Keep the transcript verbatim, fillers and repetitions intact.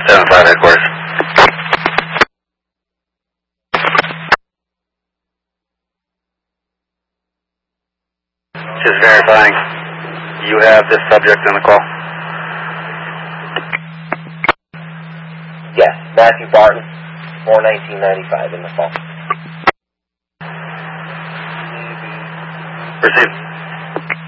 seven five headquarters. Just verifying. You have this subject on the call? Yes, Matthew Barton, four nineteen ninety-five in the call. Received.